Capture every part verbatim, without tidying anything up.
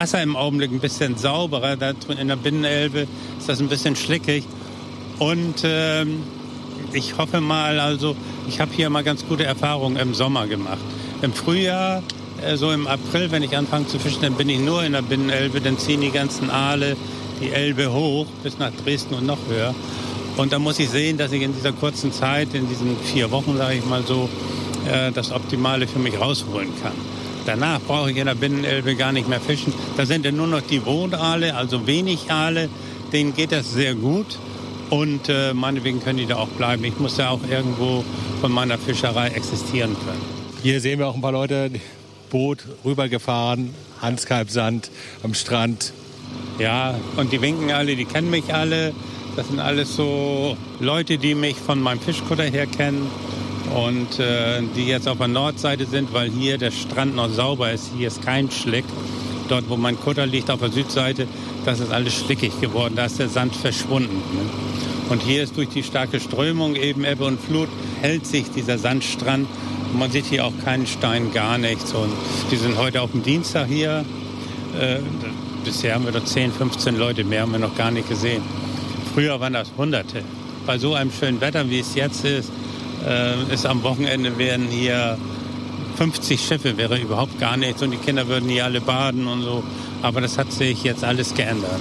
Wasser im Augenblick ein bisschen sauberer. Da in der Binnenelbe ist das ein bisschen schlickig. Und ähm, ich hoffe mal, also ich habe hier mal ganz gute Erfahrungen im Sommer gemacht. Im Frühjahr, äh, so im April, wenn ich anfange zu fischen, dann bin ich nur in der Binnenelbe. Dann ziehen die ganzen Aale die Elbe hoch bis nach Dresden und noch höher. Und da muss ich sehen, dass ich in dieser kurzen Zeit, in diesen vier Wochen, sage ich mal so, äh, das Optimale für mich rausholen kann. Danach brauche ich in der Binnenelbe gar nicht mehr fischen. Da sind ja nur noch die Wohnaale, also wenig Aale. Denen geht das sehr gut. Und äh, meinetwegen können die da auch bleiben. Ich muss ja auch irgendwo von meiner Fischerei existieren können. Hier sehen wir auch ein paar Leute, Boot rübergefahren, Hanskalbsand am Strand. Ja, und die winken alle, die kennen mich alle. Das sind alles so Leute, die mich von meinem Fischkutter her kennen und äh, die jetzt auf der Nordseite sind, weil hier der Strand noch sauber ist. Hier ist kein Schlick. Dort, wo mein Kutter liegt, auf der Südseite, das ist alles schlickig geworden. Da ist der Sand verschwunden. Ne? Und hier ist durch die starke Strömung, eben Ebbe und Flut, hält sich dieser Sandstrand. Und man sieht hier auch keinen Stein, gar nichts. Und die sind heute auf dem Dienstag hier. Äh, bisher haben wir doch zehn, fünfzehn Leute mehr, haben wir noch gar nicht gesehen. Früher waren das Hunderte. Bei so einem schönen Wetter, wie es jetzt ist, äh, ist am Wochenende werden hier fünfzig Schiffe, wäre überhaupt gar nichts. Und die Kinder würden hier alle baden und so. Aber das hat sich jetzt alles geändert.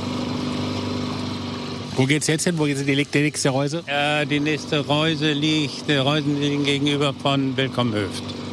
Wo geht's jetzt hin? Wo geht die, die nächste Reuse? Äh, die nächste Reuse liegt, die Reusen liegen gegenüber von Willkomm Höft.